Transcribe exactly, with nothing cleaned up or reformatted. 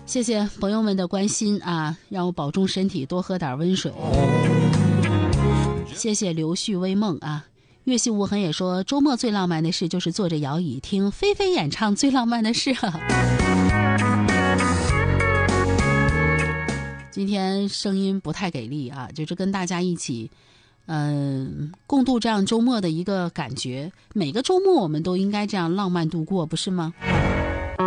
谢谢朋友们的关心啊，让我保重身体，多喝点温水。谢谢刘旭微梦啊，月系无痕也说，周末最浪漫的事就是坐着摇椅听菲菲演唱最浪漫的事啊。今天声音不太给力啊，就是跟大家一起嗯、呃，共度这样周末的一个感觉。每个周末我们都应该这样浪漫度过，不是吗？